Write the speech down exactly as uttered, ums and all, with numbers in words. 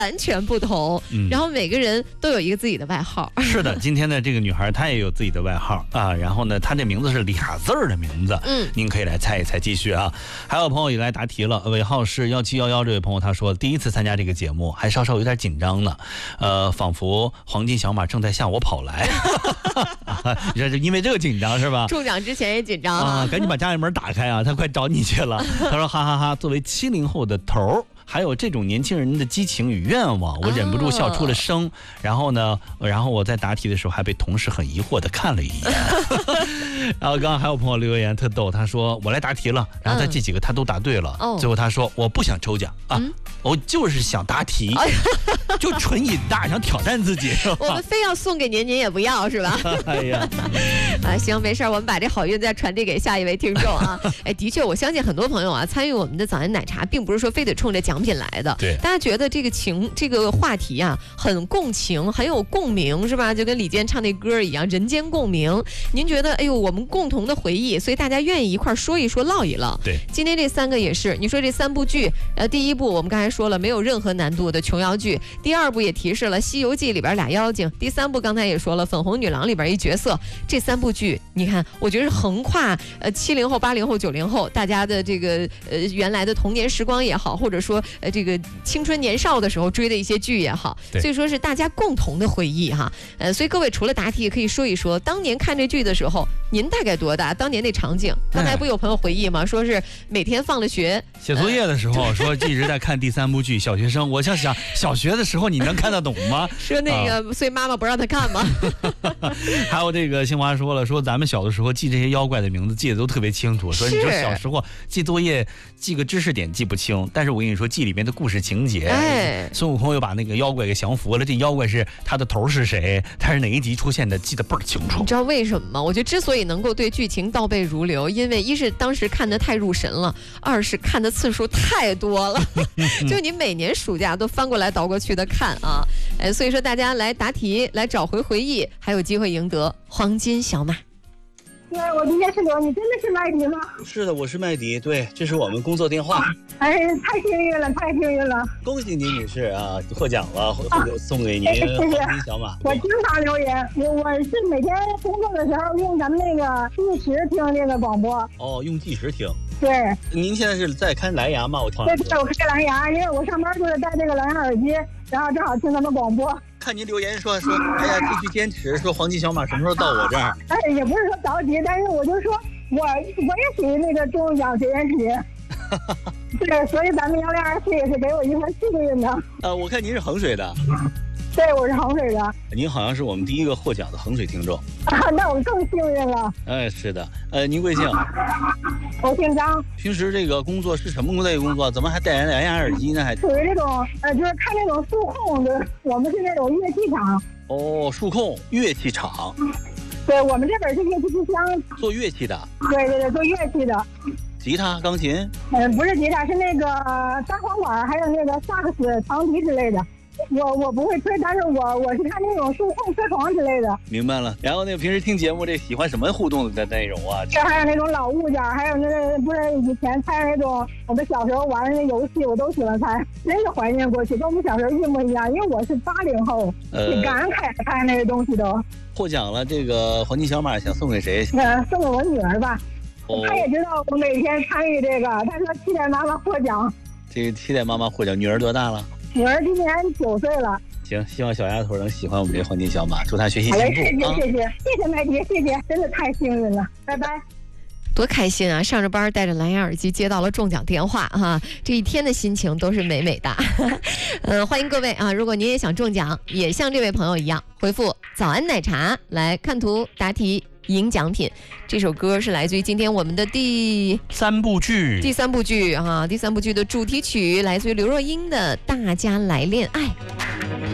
完全不同，嗯、然后每个人都有一个自己的外号。 是的，今天的这个女孩她也有自己的外号啊，然后呢，她这名字是俩字儿的名字，嗯，您可以来猜一猜，继续啊。还有朋友也来答题了，尾号是幺七幺幺，这位朋友他说第一次参加这个节目，还稍稍有点紧张呢，呃，仿佛黄金小马正在向我跑来，这是因为这个紧张是吧？ 中奖之前也紧张啊，赶紧把家里门打开啊，他快找你去了。他说哈哈哈，作为七零后的头儿。还有这种年轻人的激情与愿望，我忍不住笑出了声。哦、然后呢，然后我在答题的时候还被同事很疑惑的看了一眼。然后刚刚还有朋友留言特逗，他说我来答题了，然后他这几个他都答对了。嗯、最后他说我不想抽奖啊，嗯、我就是想答题，就纯瘾大，想挑战自己。 我们非要送给您，您也不要是吧？ 哎呀， 啊行，没事，我们把这好运再传递给下一位听众啊。哎，的确，我相信很多朋友啊参与我们的早安奶茶，并不是说非得冲着奖品来的， 对， 大家觉得这个情这个话题啊很共情，很有共鸣，是吧？就跟李健唱那歌一样，人间共鸣。您觉得，哎呦，我们共同的回忆，所以大家愿意一块说一说，唠一唠。 对， 今天这三个也是，你说这三部剧，呃，第一部我们刚才说了，没有任何难度的琼瑶剧；第二部也提示了《西游记》里边俩妖精；第三部刚才也说了，《粉红女郎》里边一角色。这三部剧，你看，我觉得是横跨呃七零后、八零后、九零后大家的这个呃原来的童年时光也好，或者说呃这个。青春年少的时候追的一些剧也好，所以说是大家共同的回忆哈。呃，所以各位除了答题，也可以说一说当年看这剧的时候，您大概多大？当年那场景，刚才不有朋友回忆吗？说是每天放了学写作业的时候，呃、说一直在看第三部剧。小学生，我想想，小学的时候你能看得懂吗？ 说那个，啊、所以妈妈不让他看吗？ 还有这个新华说了，说咱们小的时候记这些妖怪的名字记得都特别清楚。说你说小时候记作业记个知识点记不清，但是我跟你说记里面的故事情节，哎，孙悟空又把那个妖怪给降服了，这妖怪是他的头是谁，他是哪一集出现的，记得倍儿清楚。 你知道为什么吗？我觉得之所以能够对剧情倒背如流，因为一是当时看得太入神了，二是看的次数太多了，就你每年暑假都翻过来倒过去的看啊，哎，所以说大家来答题，来找回回忆，还有机会赢得黄金小马。 对，我今天是我，你真的是麦迪吗？ 是的，我是麦迪，对，这是我们工作电话。 哎，太幸运了，太幸运了！ 恭喜您女士啊，获奖了，啊、送给您黄金小马。 我经常留言，我我是每天工作的时候用咱们那个计时听这个广播。 哦，用计时听。 对。 您现在是在看蓝牙吗？我听。 对对，我开蓝牙，因为我上班就是戴这个蓝牙耳机，然后正好听咱们广播。 看您留言说说，哎呀，继续坚持，说黄金小马什么时候到我这儿？ 哎，也不是说着急，但是我就说我我也属于那个中奖结缘体。对，所以咱们幺零二四也是给我一份幸运的。 呃，我看您是衡水的。 对，我是衡水的。 您好像是我们第一个获奖的衡水听众。 啊，那我更幸运了。 哎，是的。呃，您贵姓？ 我姓张。 平时这个工作是什么工作？工作怎么还戴蓝牙耳机呢？还属于这种呃，就是看那种数控的，我们是那种乐器厂。 哦，数控乐器厂。 对，我们这边是乐器之乡。做乐器的。 对对对，做乐器的。 吉他、钢琴？ 嗯，不是吉他，是那个大簧管，还有那个萨克斯、长笛之类的。我我不会吹，但是我我是看那种数控车床之类的。 明白了。然后那个平时听节目，这喜欢什么互动的内容啊？ 这还有那种老物件，还有那个不是以前猜那种我们小时候玩的那游戏，我都喜欢猜，真是怀念过去，跟我们小时候一模一样。因为我是八零后，挺感慨猜那个东西都。 获奖了，这个黄金小马想送给谁？ 呃，送给我女儿吧。哦、她也知道我每天参与这个，她说期待妈妈获奖。 这个期待妈妈获奖，女儿多大了？ 女儿今年九岁了。 行，希望小丫头能喜欢我们这黄金小马，祝她学习进步。 好嘞，谢谢、啊、谢谢谢谢麦迪，谢谢，真的太幸运了，拜拜。 多开心啊！上着班带着蓝牙耳机接到了中奖电话哈、啊，这一天的心情都是美美的。呃，欢迎各位啊！如果您也想中奖，也像这位朋友一样，回复“早安奶茶”来看图答题赢奖品。这首歌是来自于今天我们的第三部剧， 第三部剧啊，第三部剧的主题曲来自于刘若英的《大家来恋爱》。